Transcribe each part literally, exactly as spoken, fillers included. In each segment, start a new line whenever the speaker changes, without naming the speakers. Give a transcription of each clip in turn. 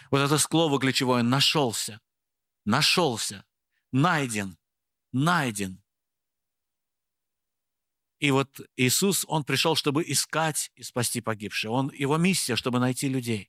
Вот это слово ключевое «нашелся», «нашелся», «найден», «найден». И вот Иисус, Он пришел, чтобы искать и спасти погибших. Он, Его миссия, чтобы найти людей.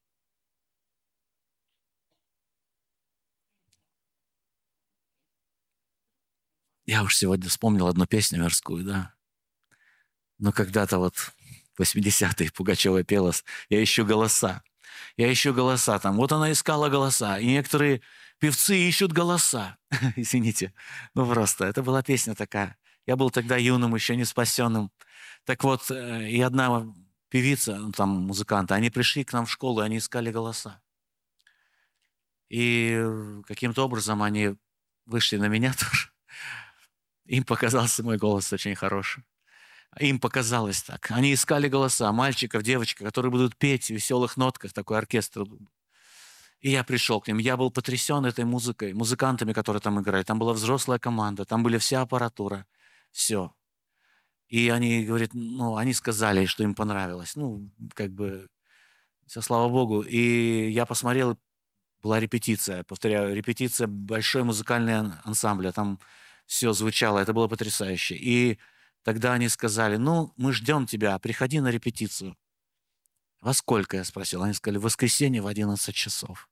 Я уж сегодня вспомнил одну песню мирскую, да. Но когда-то вот в восьмидесятые Пугачева пела «Я ищу голоса». Я ищу голоса там. Вот она искала голоса. И некоторые певцы ищут голоса. Извините. Ну просто, это была песня такая. Я был тогда юным, еще не спасенным. Так вот, и одна певица, ну, там музыканты, они пришли к нам в школу, и они искали голоса. И каким-то образом они вышли на меня тоже. Им показался мой голос очень хороший. Им показалось так. Они искали голоса, мальчиков, девочек, которые будут петь в веселых нотках, такой оркестр. И я пришел к ним. Я был потрясен этой музыкой, музыкантами, которые там играли. Там была взрослая команда, там были вся аппаратура, все. И они, говорят, ну, они сказали, что им понравилось. Ну, как бы, все, слава Богу. И я посмотрел, была репетиция, повторяю, репетиция, большой музыкальный ансамбль, а там все звучало, это было потрясающе. И тогда они сказали, ну, мы ждем тебя, приходи на репетицию. Во сколько, я спросил? Они сказали, в воскресенье в одиннадцать часов.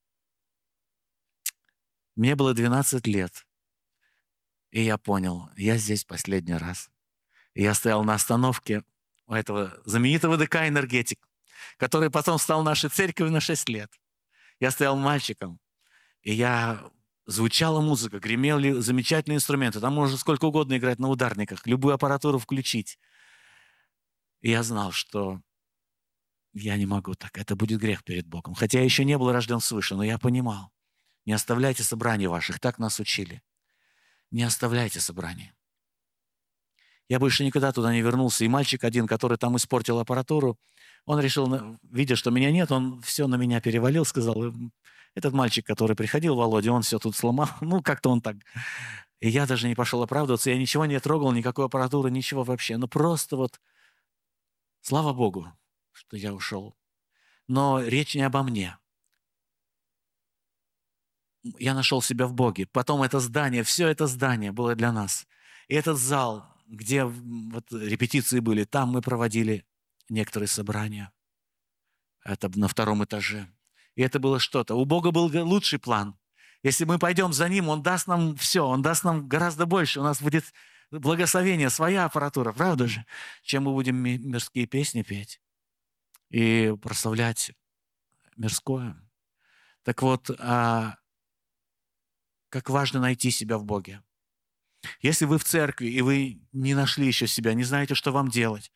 Мне было двенадцать лет. И я понял, я здесь последний раз. И я стоял на остановке у этого знаменитого ДК «Энергетик», который потом стал нашей церковью на шесть лет. Я стоял мальчиком, и я... Звучала музыка, гремели замечательные инструменты. Там можно сколько угодно играть на ударниках, любую аппаратуру включить. И я знал, что я не могу так, это будет грех перед Богом. Хотя я еще не был рожден свыше, но я понимал. Не оставляйте собраний ваших, так нас учили. Не оставляйте собраний. Я больше никогда туда не вернулся. И мальчик один, который там испортил аппаратуру, он решил, видя, что меня нет, он все на меня перевалил, сказал, этот мальчик, который приходил, Володя, он все тут сломал. Ну, как-то он так. И я даже не пошел оправдываться, я ничего не трогал, никакой аппаратуры, ничего вообще. Ну, просто вот, слава Богу, что я ушел. Но речь не обо мне. Я нашел себя в Боге. Потом это здание, все это здание было для нас. И этот зал, где вот репетиции были, там мы проводили некоторые собрания. Это на втором этаже. И это было что-то. У Бога был лучший план. Если мы пойдем за Ним, Он даст нам все, Он даст нам гораздо больше. У нас будет благословение, своя аппаратура, правда же? Чем мы будем мирские песни петь и прославлять мирское. Так вот, а как важно найти себя в Боге. Если вы в церкви, и вы не нашли еще себя, не знаете, что вам делать,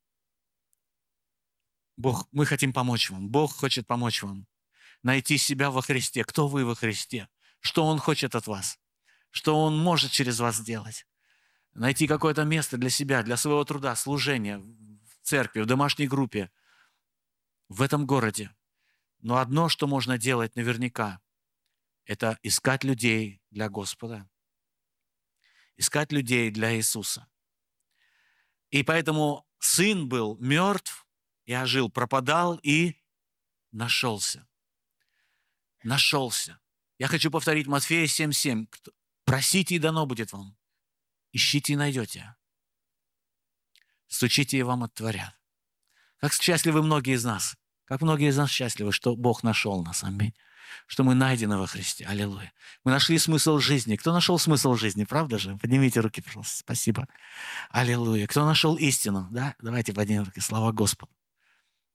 Бог, мы хотим помочь вам. Бог хочет помочь вам. Найти себя во Христе. Кто вы во Христе? Что Он хочет от вас? Что Он может через вас сделать? Найти какое-то место для себя, для своего труда, служения в церкви, в домашней группе, в этом городе. Но одно, что можно делать наверняка, это искать людей для Господа. Искать людей для Иисуса. И поэтому сын был мертв и ожил, пропадал и нашелся. Нашелся. Я хочу повторить Матфея семь семь. Просите, и дано будет вам. Ищите, и найдете. Стучите, и вам отворят. Как счастливы многие из нас. Как многие из нас счастливы, что Бог нашел нас. Аминь. Что мы найдены во Христе. Аллилуйя. Мы нашли смысл жизни. Кто нашел смысл жизни? Правда же? Поднимите руки, пожалуйста. Спасибо. Аллилуйя. Кто нашел истину? Да? Давайте поднимем руки. Слава Господу.